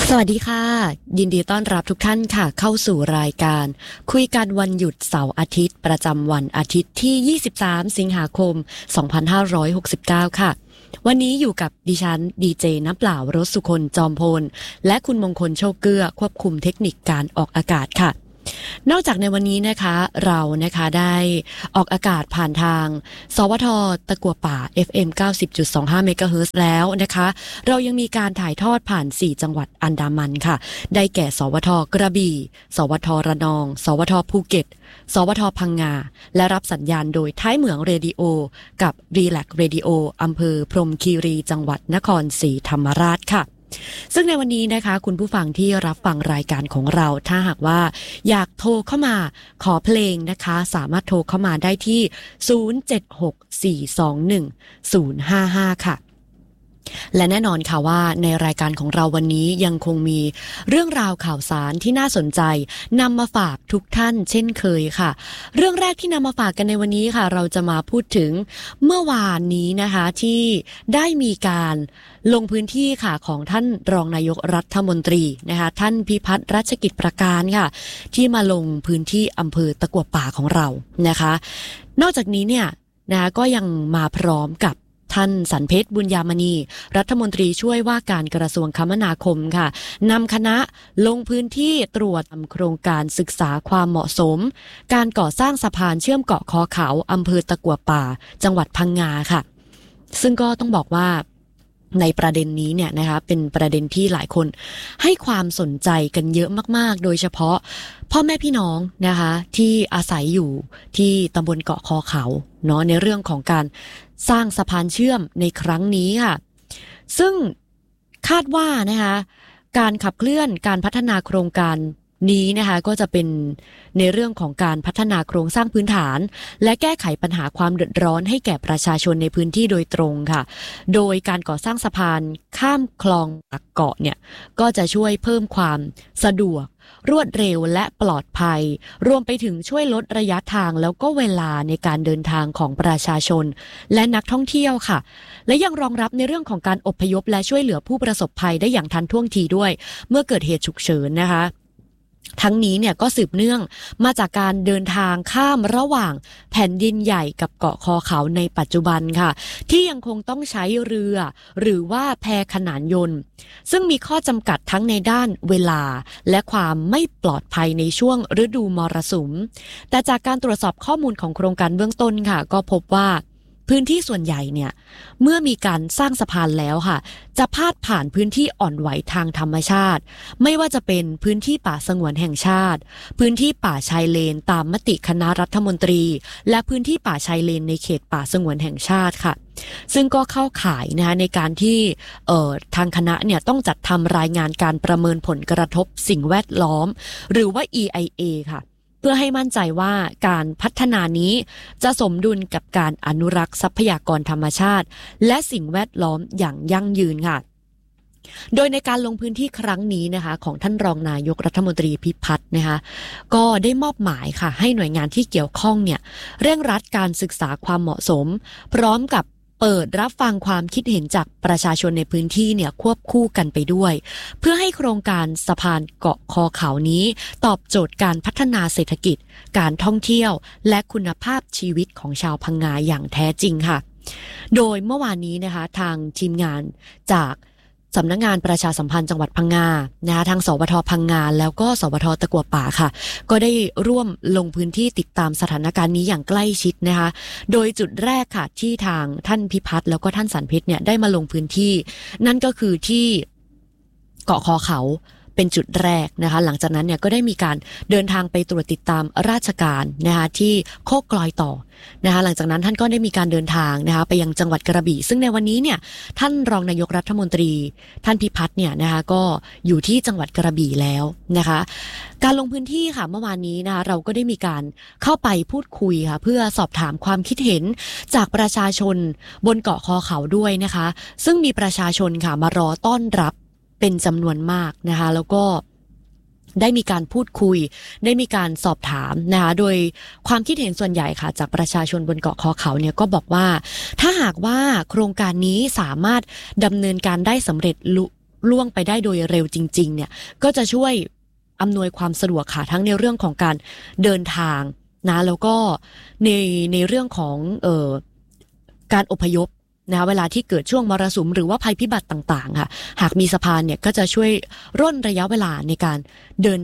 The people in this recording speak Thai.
สวัสดีค่ะยินดีต้อนรับทุกท่านค่ะเข้าสู่รายการคุยกันวันหยุดเสาร์อาทิตย์ประจำวันอาทิตย์ที่23สิงหาคม2569ค่ะวันนี้อยู่กับดิฉันดีเจน้ำเปล่ารสสุคนจอมพลและคุณมงคลโชคเกื้อควบคุมเทคนิคการออกอากาศค่ะนอกจากในวันนี้นะคะเรานะคะได้ออกอากาศผ่านทางสวทตะกั่วป่า FM 90.25 เมกะเฮิรตซ์แล้วนะคะเรายังมีการถ่ายทอดผ่าน4จังหวัดอันดามันค่ะได้แก่สวทกระบี่สวทระนองสวทภูเก็ตสวทพังงาและรับสัญญาณโดยท้ายเหมืองเรดิโอกับรีแลกเรดิโออำเภอพรหมคีรีจังหวัดนครศรีธรรมราชค่ะซึ่งในวันนี้นะคะคุณผู้ฟังที่รับฟังรายการของเราถ้าหากว่าอยากโทรเข้ามาขอเพลงนะคะสามารถโทรเข้ามาได้ที่0764210055ค่ะและแน่นอนค่ะว่าในรายการของเราวันนี้ยังคงมีเรื่องราวข่าวสารที่น่าสนใจนำมาฝากทุกท่านเช่นเคยค่ะเรื่องแรกที่นำมาฝากกันในวันนี้ค่ะเราจะมาพูดถึงเมื่อวานนี้นะคะที่ได้มีการลงพื้นที่ค่ะของท่านรองนายกรัฐมนตรีนะคะท่านพิพัฒน์รัชกิจประการค่ะที่มาลงพื้นที่อำเภอตะกั่วป่าของเรานะคะนอกจากนี้เนี่ยนะคะก็ยังมาพร้อมกับท่านสันเพชรบุญญามณีรัฐมนตรีช่วยว่าการกระทรวงคมนาคมค่ะนำคณะลงพื้นที่ตรวจโครงการศึกษาความเหมาะสมการก่อสร้างสะพานเชื่อมเกาะคอเขาอำเภอตะกั่วป่าจังหวัดพังงาค่ะซึ่งก็ต้องบอกว่าในประเด็นนี้เนี่ยนะคะเป็นประเด็นที่หลายคนให้ความสนใจกันเยอะมากๆโดยเฉพาะพ่อแม่พี่น้องนะคะที่อาศัยอยู่ที่ตำบลเกาะคอเขาเนาะในเรื่องของการสร้างสะพานเชื่อมในครั้งนี้ค่ะซึ่งคาดว่านะคะการขับเคลื่อนการพัฒนาโครงการนี้นะคะก็จะเป็นในเรื่องของการพัฒนาโครงสร้างพื้นฐานและแก้ไขปัญหาความเดือดร้อนให้แก่ประชาชนในพื้นที่โดยตรงค่ะโดยการก่อสร้างสะพานข้ามคลองเกาะเนี่ยก็จะช่วยเพิ่มความสะดวกรวดเร็วและปลอดภัยรวมไปถึงช่วยลดระยะทางแล้วก็เวลาในการเดินทางของประชาชนและนักท่องเที่ยวค่ะและยังรองรับในเรื่องของการอพยพและช่วยเหลือผู้ประสบภัยได้อย่างทันท่วงทีด้วยเมื่อเกิดเหตุฉุกเฉินนะคะทั้งนี้เนี่ยก็สืบเนื่องมาจากการเดินทางข้ามระหว่างแผ่นดินใหญ่กับเกาะคอเขาในปัจจุบันค่ะที่ยังคงต้องใช้เรือหรือว่าแพขนานยนต์ซึ่งมีข้อจำกัดทั้งในด้านเวลาและความไม่ปลอดภัยในช่วงฤดูมรสุมแต่จากการตรวจสอบข้อมูลของโครงการเบื้องต้นค่ะก็พบว่าพื้นที่ส่วนใหญ่เนี่ยเมื่อมีการสร้างสะพานแล้วค่ะจะพาดผ่านพื้นที่อ่อนไหวทางธรรมชาติไม่ว่าจะเป็นพื้นที่ป่าสงวนแห่งชาติพื้นที่ป่าชายเลนตามมติคณะรัฐมนตรีและพื้นที่ป่าชายเลนในเขตป่าสงวนแห่งชาติค่ะซึ่งก็เข้าข่ายนะคะในการที่ทางคณะเนี่ยต้องจัดทำรายงานการประเมินผลกระทบสิ่งแวดล้อมหรือว่า EIA ค่ะเพื่อให้มั่นใจว่าการพัฒนานี้จะสมดุลกับการอนุรักษ์ทรัพยากรธรรมชาติและสิ่งแวดล้อมอย่างยั่งยืนค่ะโดยในการลงพื้นที่ครั้งนี้นะคะของท่านรองนายกรัฐมนตรีพิพัฒน์นะคะก็ได้มอบหมายค่ะให้หน่วยงานที่เกี่ยวข้องเนี่ยเร่งรัดการศึกษาความเหมาะสมพร้อมกับเปิดรับฟังความคิดเห็นจากประชาชนในพื้นที่เนี่ยควบคู่กันไปด้วยเพื่อให้โครงการสะพานเกาะคอเขานี้ตอบโจทย์การพัฒนาเศรษฐกิจการท่องเที่ยวและคุณภาพชีวิตของชาวพังงาอย่างแท้จริงค่ะโดยเมื่อวานนี้นะคะทางทีมงานจากสำนักงานประชาสัมพันธ์จังหวัดพังงานะคะทางสวทพังงาแล้วก็สวทตะกั่วป่าค่ะก็ได้ร่วมลงพื้นที่ติดตามสถานการณ์นี้อย่างใกล้ชิดนะคะโดยจุดแรกค่ะที่ทางท่านพิพัฒน์แล้วก็ท่านสันเพชรเนี่ยได้มาลงพื้นที่นั่นก็คือที่เกาะคอเขาเป็นจุดแรกนะคะหลังจากนั้นเนี่ยก็ได้มีการเดินทางไปตรวจติดตามราชการนะคะที่โคกกลอยต่อนะคะหลังจากนั้นท่านก็ได้มีการเดินทางนะคะไปยังจังหวัดกระบี่ซึ่งในวันนี้เนี่ยท่านรองนายกรัฐมนตรีท่านพิพัฒน์เนี่ยนะคะก็อยู่ที่จังหวัดกระบี่แล้วนะคะการลงพื้นที่ค่ะเมื่อวานนี้นะคะเราก็ได้มีการเข้าไปพูดคุยค่ะเพื่อสอบถามความคิดเห็นจากประชาชนบนเกาะคอเขาด้วยนะคะซึ่งมีประชาชนค่ะมารอต้อนรับเป็นจำนวนมากนะคะแล้วก็ได้มีการพูดคุยได้มีการสอบถามนะคะโดยความคิดเห็นส่วนใหญ่ค่ะจากประชาชนบนเกาะคอเขาเนี่ยก็บอกว่าถ้าหากว่าโครงการนี้สามารถดำเนินการได้สำเร็จลุล่วงไปได้โดยเร็วจริงๆเนี่ยก็จะช่วยอำนวยความสะดวกค่ะทั้งในเรื่องของการเดินทางนะแล้วก็ในเรื่องของการอพยพนะเวลาที่เกิดช่วงมรสุมหรือว่าภัยพิบัติต่างๆค่ะหากมีสะพานเนี่ยก็จะช่วยร่นระยะเวลาในการเดิน